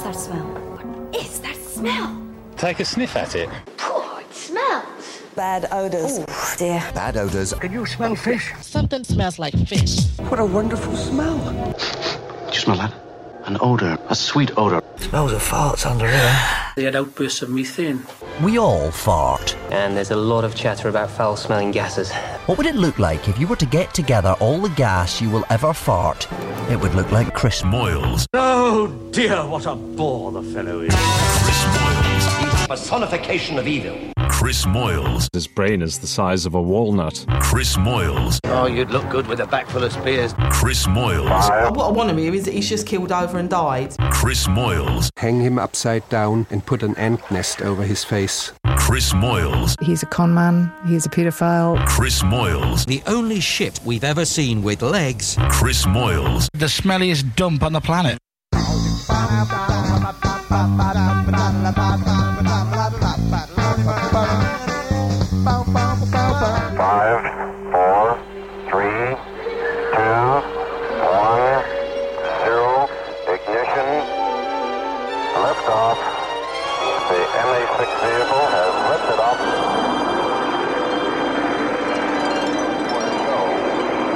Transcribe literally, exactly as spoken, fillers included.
that smell? What is that smell? Take a sniff at it. Oh, it smells. Bad odours. Oh, dear. Bad odours. Can you smell fish? Something smells like fish. What a wonderful smell. Do you smell that? An odour, a sweet odour. Smells of farts under here. They had outbursts of methane. We all fart. And there's a lot of chatter about foul-smelling gases. What would it look like if you were to get together all the gas you will ever fart? It would look like Chris Moyles. Oh dear, what a bore the fellow is. Chris Moyles. He's a personification of evil. Chris Moyles. His brain is the size of a walnut. Chris Moyles. Oh, you'd look good with a back full of spears. Chris Moyles. What I want to hear is that he's just killed over and died. Chris Moyles. Hang him upside down and put an ant nest over his face. Chris Moyles. He's a con man. He's a paedophile. Chris Moyles. The only ship we've ever seen with legs. Chris Moyles. The smelliest dump on the planet. Five, four, three, two, one, zero, ignition, liftoff. The M A six vehicle has lifted off.